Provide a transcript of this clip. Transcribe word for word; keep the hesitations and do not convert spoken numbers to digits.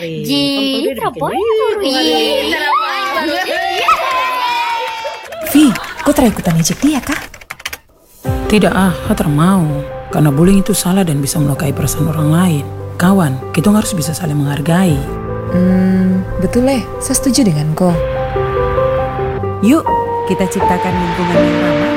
Ji, trapoy Vi, kau terakhir ikutan ejek dia kah? Tidak ah, Hater mau. Karena bullying itu salah dan bisa melukai perasaan orang lain. Kawan, kita harus bisa saling menghargai. Hmm, betul leh, saya setuju dengan kau. Yuk, kita ciptakan lingkungan yang ramah